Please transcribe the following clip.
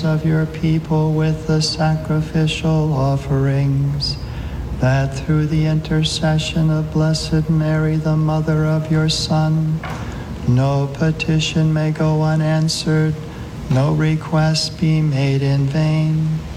of your people with the sacrificial offerings, that through the intercession of Blessed Mary, the Mother of your Son, no petition may go unanswered, no request be made in vain.